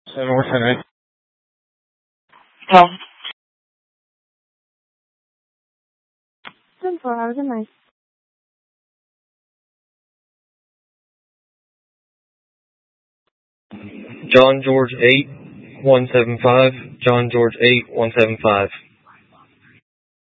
What's Henry? Oh. 24 hours a night. John George 8175. John George 8175.